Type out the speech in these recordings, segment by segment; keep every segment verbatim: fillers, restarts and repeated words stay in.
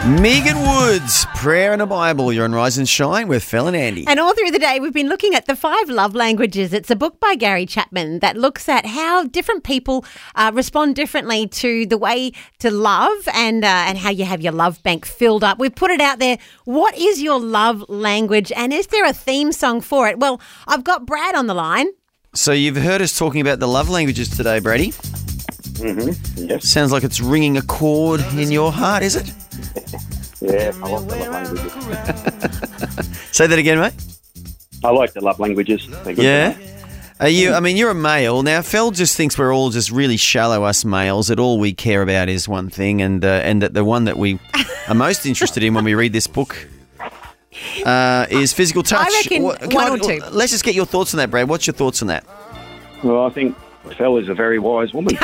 Megan Woods, Prayer and a Bible. You're on Rise and Shine with Phil and Andy. And all through the day, we've been looking at the five love languages. It's a book by Gary Chapman that looks at how different people uh, respond differently to the way to love and uh, and how you have your love bank filled up. We've put it out there. What is your love language? And is there a theme song for it? Well, I've got Brad on the line. So you've heard us talking about the love languages today, Brady. Mm-hmm. Yes. Sounds like it's ringing a chord in your heart, is it? Yeah, I like the love languages. Say that again, mate. I like the love languages. They're good Yeah. to know. Are you? I mean, you're a male now. Phil just thinks we're all just really shallow, us males. That all we care about is one thing, and uh, and that the one that we are most interested in when we read this book uh, is physical touch. I reckon What- can one I- or two. Let's just get your thoughts on that, Brad. What's your thoughts on that? Well, I think Phil is a very wise woman.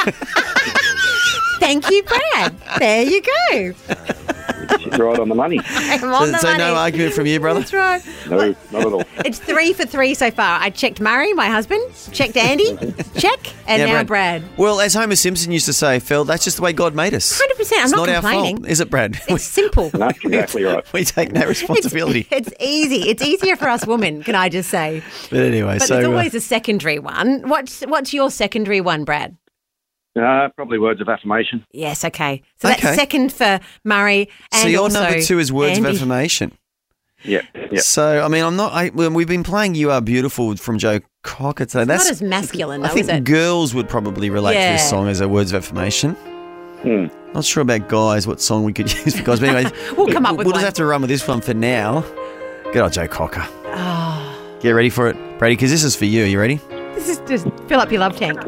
Thank you, Brad. There you go. She's right on the money. I'm on So, the so money. no argument from you, brother? That's right. No, not at all. It's three for three so far. I checked Murray, my husband, checked Andy, check, and Yeah, now Brad. Well, as Homer Simpson used to say, Phil, that's just the way God made us. one hundred percent. I'm It's not not our complaining. fault, is it, Brad? It's simple. No, exactly right. We take no responsibility. It's, it's easy. It's easier for us women, can I just say? But anyway, But so there's uh, always a secondary one. What's what's your secondary one, Brad? Uh, probably words of affirmation. Yes, okay. So Okay. that's second for Murray. And so your also number two is words Andy. of affirmation. Yeah, yeah. So I mean, I'm not. I, well, we've been playing "You Are Beautiful" from Joe Cocker today. That's Not as masculine, I though, think is it? girls would probably relate to this Yeah. song as a words of affirmation. Hmm. Not sure about guys. What song we could use for guys? But anyway, We'll come up with We'll one. just have to run with this one for now. Good old Joe Cocker. Oh, Get ready for it, Brady, because this is for you. Are you ready? this is just fill up your love tank.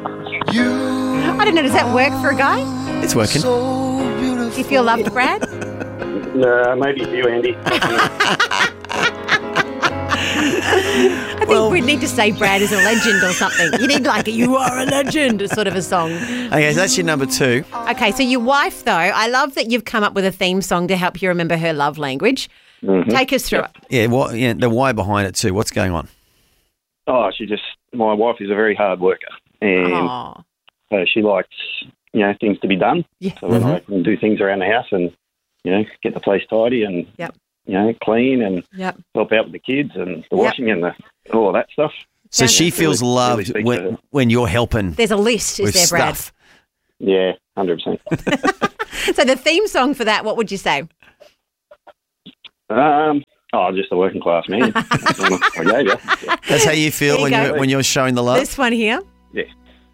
I don't know. Does that work for a guy? It's working. You feel loved, Brad? Uh, maybe you, Andy. I think Well- we'd need to say Brad is a legend or something. You need like a "You are a legend" sort of a song. Okay, so that's your number two. Okay, so your wife, though, I love that you've come up with a theme song to help you remember her love language. Take us through it. Yeah, what? Yeah, the why behind it too. What's going on? Oh, she just, my wife is a very hard worker. And Oh, uh, she likes, you know, things to be done. Yeah. So when I can do things around the house and, you know, get the place tidy and, Yep. you know, clean and yep. help out with the kids and the washing and the, all of that stuff. So Sounds- she feels really- really loved speaks to when, her. when you're helping There's a list, is with there, Brad? stuff. Yeah, one hundred percent. So the theme song for that, what would you say? Um, oh, just a working class man. I gave you. Yeah. That's how you feel There you when go. you're when you're showing the love. This one here. Yeah.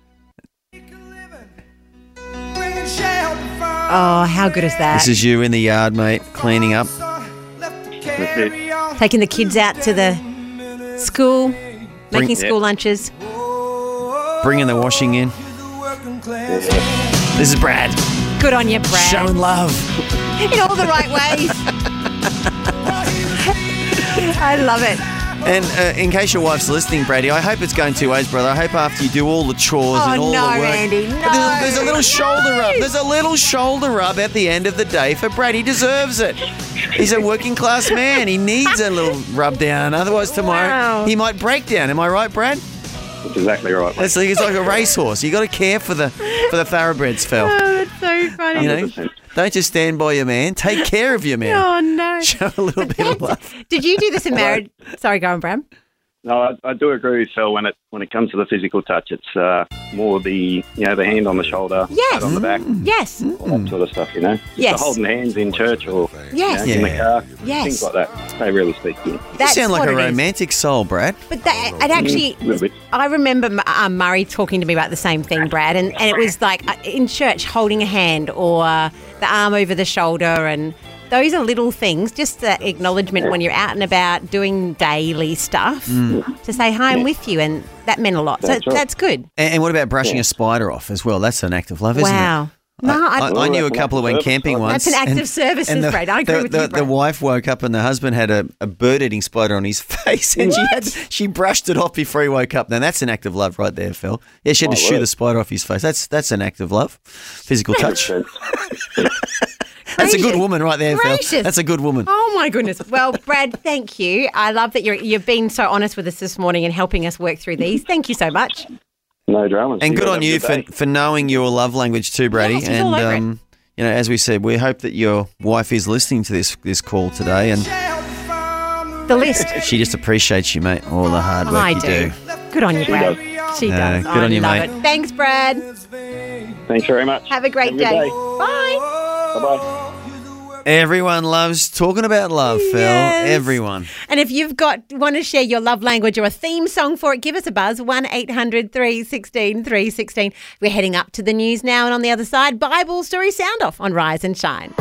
Oh, how good is that? This is you in the yard, mate, cleaning up. That's it. Taking the kids out to the school, making Yeah. school lunches. Bringing the washing in. This is Brad. Good on you, Brad. Showing love. In all the right ways. I love it. And uh, in case your wife's listening, Brady, I hope it's going two ways, brother. I hope after you do all the chores Oh, and all no, the work. Andy, But There's, there's a no. little shoulder rub. There's a little shoulder rub at the end of the day for Brad. He deserves it. He's a working class man. He needs a little rub down. Otherwise, tomorrow Wow. he might break down. Am I right, Brad? That's exactly right. mate. That's like, it's like a racehorse. You got to care for the for the thoroughbreds, Phil. Oh, that's so funny. You know, one hundred percent. don't just stand by your man. Take care of your man. Oh, no. Show a little bit of love. Did you do this in marriage? Sorry, go on, Bram. No, I, I do agree with Phil when it when it comes to the physical touch. It's uh, more the you know the hand on the shoulder, Yes. pat on the back, Yes. all that sort of stuff. You know, Just Yes. the holding hands in church or Yes. you know, in Yeah. the car, Yes. things like that. They really speak to you. You That's sound like what a it is. romantic soul, Brad. But that, it actually, Mm, little bit. I remember um, Murray talking to me about the same thing, Brad, and, and it was like uh, in church holding a hand or uh, the arm over the shoulder, and those are little things, just the acknowledgement when you're out and about doing daily stuff to say, hi, I'm with you, and that meant a lot. So That's right. that's good. And, and what about brushing Yeah. a spider off as well? That's an act of love, isn't it? Wow. No, I, I, I, I knew a That's an couple who act went of camping service. once. That's an act and- of services, and the, Brad. I agree the, with the, you, the Brad. wife woke up and the husband had a, a bird-eating spider on his face, and she had she brushed it off before he woke up. Now that's an act of love right there, Phil. Yeah, she had to My shoo word. the spider off his face. That's that's an act of love, physical touch. That's a good Gracious. woman right there, Phil. Gracious. That's a good woman. Oh my goodness! Well, Brad, thank you. I love that you're you've been so honest with us this morning and helping us work through these. Thank you so much. No dramas. And You good guys on have a you good for, day. for knowing your love language too, Brady. Yes, he's and all over it. um, you know, as we said, we hope that your wife is listening to this this call today, and The list. she just appreciates you, mate, all the hard work I you do. do. Good on you, Brad. She Uh, does. good I on you, love mate. it. Thanks, Brad. Thanks very much. Have a great Have a good day. day. Bye. Bye-bye. Everyone loves talking about love, Phil. Yes. Everyone. And if you've got want to share your love language or a theme song for it, give us a buzz, one eight hundred three one six three one six. We're heading up to the news now, and on the other side, Bible Story Sound Off on Rise and Shine.